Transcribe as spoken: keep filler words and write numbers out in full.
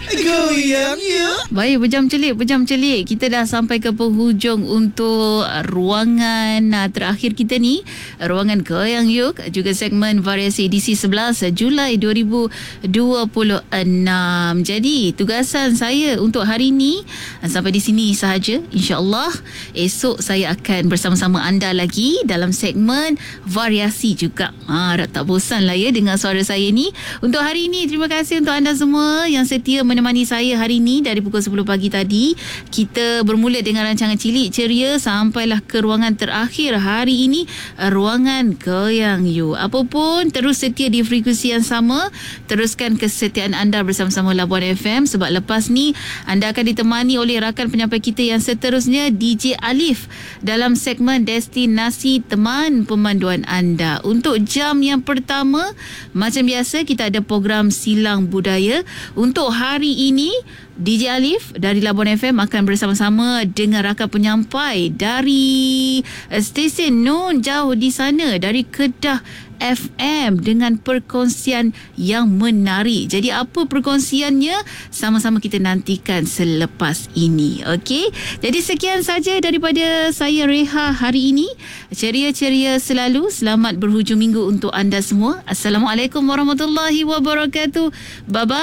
Goyang yuk. Baik, berjam celik, berjam celik. Kita dah sampai ke penghujung untuk ruangan uh, terakhir kita ni. Ruangan Goyang Yuk, juga segmen variasi edisi sebelas Julai dua ribu dua puluh enam. Jadi, tugasan saya untuk hari ni uh, sampai di sini sahaja. InsyaAllah, esok saya akan bersama-sama anda lagi dalam segmen variasi juga. Ha, dah tak bosan lah ya dengan suara saya ni. Untuk hari ini, terima kasih untuk anda semua yang setia menemani saya hari ini dari pukul sepuluh pagi tadi. Kita bermula dengan rancangan Cilik Ceria sampailah ke ruangan terakhir hari ini, ruangan Goyang You. Apapun, terus setia di frekuensi yang sama. Teruskan kesetiaan anda bersama-sama Labuan F M, sebab lepas ni anda akan ditemani oleh rakan penyampai kita yang seterusnya, D J Alif, dalam segmen Destinasi Teman Pemanduan Anda. Untuk jam yang pertama, macam biasa kita ada program Silang Budaya. Untuk hari ini, D J Alif dari Labuan F M akan bersama-sama dengan rakan penyampai dari stesen non jauh di sana, dari Kedah F M, dengan perkongsian yang menarik. Jadi apa perkongsiannya? Sama-sama kita nantikan selepas ini. Okey. Jadi sekian saja daripada saya, Reha, hari ini. Ceria-ceria selalu. Selamat berhujung minggu untuk anda semua. Assalamualaikum warahmatullahi wabarakatuh. Bye-bye.